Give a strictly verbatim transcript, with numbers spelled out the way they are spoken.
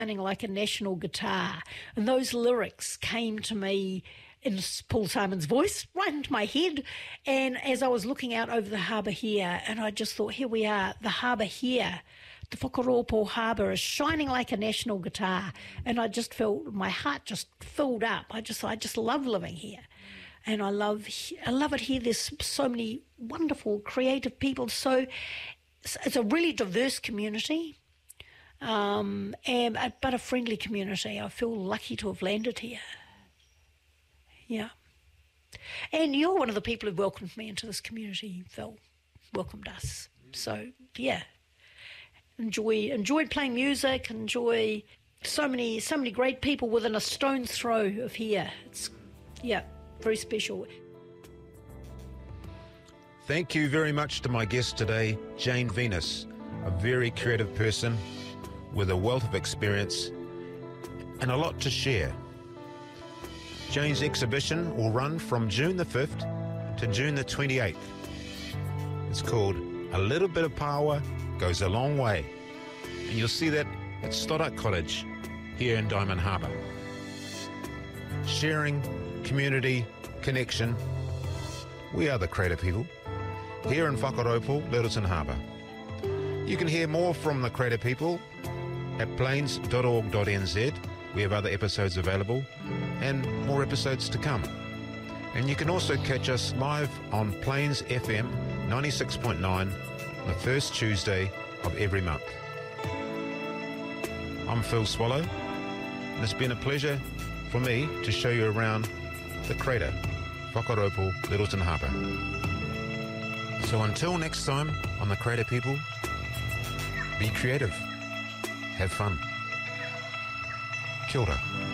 sounding like a national guitar. And those lyrics came to me in Paul Simon's voice, right into my head. And as I was looking out over the harbour here, and I just thought, here we are, the harbour here, the Whakaropo Harbour is shining like a national guitar. And I just felt my heart just filled up. I just, I just love living here. And I love, I love it here. There's so many wonderful, creative people. So it's a really diverse community. Um, and, but a friendly community. I feel lucky to have landed here. Yeah. And you're one of the people who welcomed me into this community, Phil. Welcomed us. So, yeah. Enjoy, enjoyed playing music, enjoy so many, so many great people within a stone's throw of here. It's, yeah, very special. Thank you very much to my guest today, Jane Venus, a very creative person with a wealth of experience and a lot to share. Jane's exhibition will run from June the fifth to June the twenty-eighth. It's called A Little Bit of Power Goes a Long Way. And you'll see that at Stoddart Cottage here in Diamond Harbour. Sharing, community, connection. We are the creative people here in Whakaropo, Lyttelton Harbour. You can hear more from the creative people at plains dot org dot n z. We have other episodes available and more episodes to come. And you can also catch us live on Plains F M ninety-six point nine the first Tuesday of every month. I'm Phil Swallow, and it's been a pleasure for me to show you around the crater, Whakaropo, Lyttelton Harbour. So until next time on The Crater People, be creative. Have fun. Kia ora.